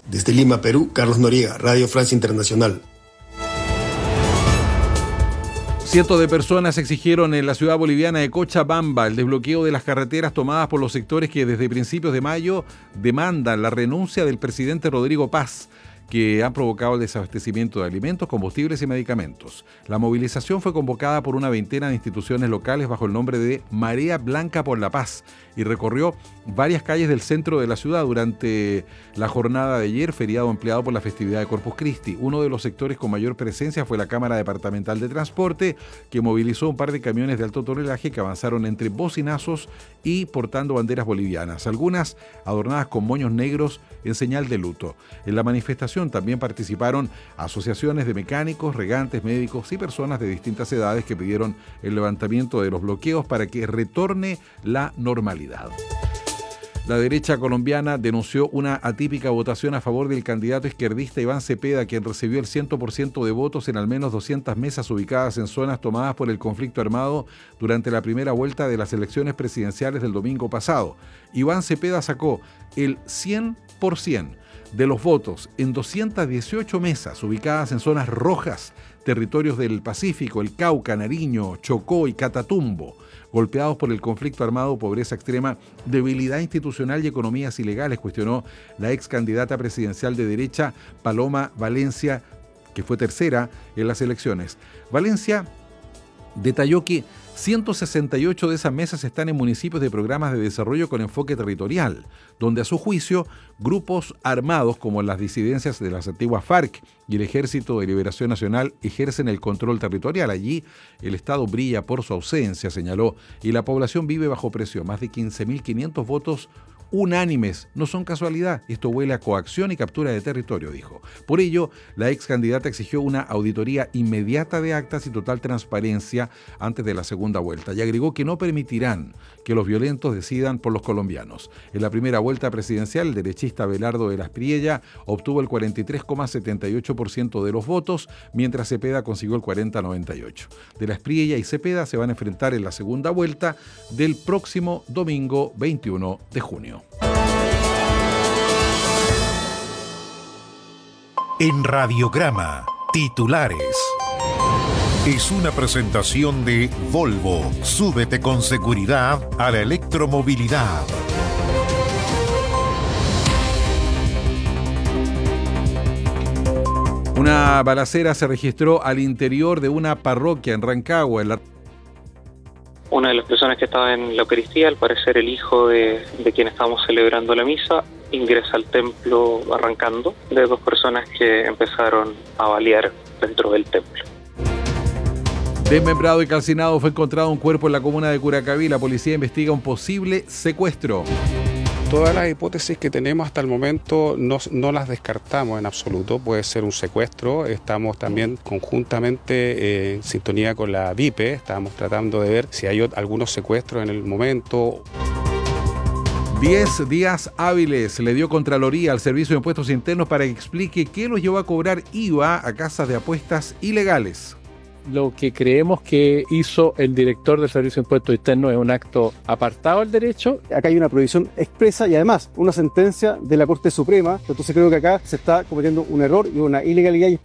Desde Lima, Perú, Carlos Noriega, Radio Francia Internacional. Cientos de personas exigieron en la ciudad boliviana de Cochabamba el desbloqueo de las carreteras tomadas por los sectores que desde principios de mayo demandan la renuncia del presidente Rodrigo Paz, que han provocado el desabastecimiento de alimentos, combustibles y medicamentos. La movilización fue convocada por una veintena de instituciones locales bajo el nombre de Marea Blanca por la Paz y recorrió varias calles del centro de la ciudad durante la jornada de ayer, feriado empleado por la festividad de Corpus Christi. Uno de los sectores con mayor presencia fue la Cámara Departamental de Transporte, que movilizó un par de camiones de alto tonelaje que avanzaron entre bocinazos y portando banderas bolivianas, algunas adornadas con moños negros en señal de luto. En la manifestación también participaron asociaciones de mecánicos, regantes, médicos y personas de distintas edades que pidieron el levantamiento de los bloqueos para que retorne la normalidad. La derecha colombiana denunció una atípica votación a favor del candidato izquierdista Iván Cepeda, quien recibió el 100% de votos en al menos 200 mesas ubicadas en zonas tomadas por el conflicto armado durante la primera vuelta de las elecciones presidenciales del domingo pasado. Iván Cepeda sacó el 100% de los votos en 218 mesas ubicadas en zonas rojas, territorios del Pacífico, el Cauca, Nariño, Chocó y Catatumbo, golpeados por el conflicto armado, pobreza extrema, debilidad institucional y economías ilegales, cuestionó la ex candidata presidencial de derecha, Paloma Valencia, que fue tercera en las elecciones. Valencia detalló que 168 de esas mesas están en municipios de programas de desarrollo con enfoque territorial, donde a su juicio grupos armados como las disidencias de las antiguas FARC y el Ejército de Liberación Nacional ejercen el control territorial. Allí el Estado brilla por su ausencia, señaló, y la población vive bajo presión. Más de 15.500 votos unánimes no son casualidad. Esto huele a coacción y captura de territorio, dijo. Por ello, la ex candidata exigió una auditoría inmediata de actas y total transparencia antes de la segunda vuelta y agregó que no permitirán que los violentos decidan por los colombianos. En la primera vuelta presidencial, el derechista Abelardo de las Priella obtuvo el 43,78% de los votos, mientras Cepeda consiguió el 40,98%. De las Priella y Cepeda se van a enfrentar en la segunda vuelta del próximo domingo 21 de junio. En Radiograma, titulares. Es una presentación de Volvo. Súbete con seguridad a la electromovilidad. Una balacera se registró al interior de una parroquia en Rancagua. Una de las personas que estaba en la Eucaristía, al parecer el hijo de quien estábamos celebrando la misa, ingresa al templo arrancando de dos personas que empezaron a balear dentro del templo. Desmembrado y calcinado fue encontrado un cuerpo en la comuna de Curacaví. La policía investiga un posible secuestro. Todas las hipótesis que tenemos hasta el momento no las descartamos en absoluto. Puede ser un secuestro. Estamos también conjuntamente en sintonía con la VIPE. Estamos tratando de ver si hay algunos secuestros en el momento. 10 días hábiles le dio Contraloría al Servicio de Impuestos Internos para que explique qué los llevó a cobrar IVA a casas de apuestas ilegales. Lo que creemos que hizo el director del Servicio de Impuestos Internos es un acto apartado del derecho. Acá hay una prohibición expresa y además una sentencia de la Corte Suprema. Entonces creo que acá se está cometiendo un error y una ilegalidad.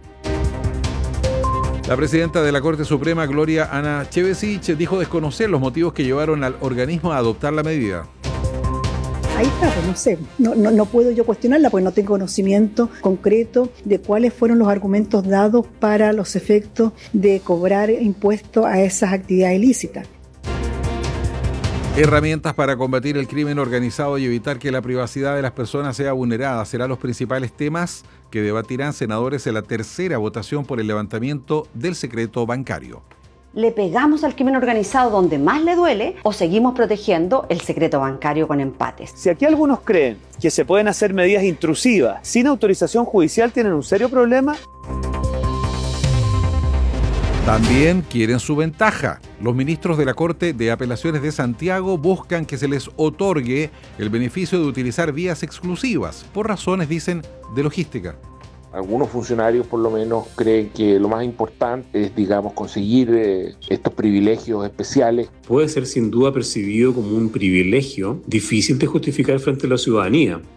La presidenta de la Corte Suprema, Gloria Ana Chevesich, dijo desconocer los motivos que llevaron al organismo a adoptar la medida. Ahí está, pues no sé, no puedo yo cuestionarla porque no tengo conocimiento concreto de cuáles fueron los argumentos dados para los efectos de cobrar impuestos a esas actividades ilícitas. Herramientas para combatir el crimen organizado y evitar que la privacidad de las personas sea vulnerada serán los principales temas que debatirán senadores en la tercera votación por el levantamiento del secreto bancario. ¿Le pegamos al crimen organizado donde más le duele o seguimos protegiendo el secreto bancario con empates? Si aquí algunos creen que se pueden hacer medidas intrusivas sin autorización judicial, tienen un serio problema. También quieren su ventaja. Los ministros de la Corte de Apelaciones de Santiago buscan que se les otorgue el beneficio de utilizar vías exclusivas, por razones, dicen, de logística. Algunos funcionarios por lo menos creen que lo más importante es, digamos, conseguir estos privilegios especiales. Puede ser sin duda percibido como un privilegio difícil de justificar frente a la ciudadanía.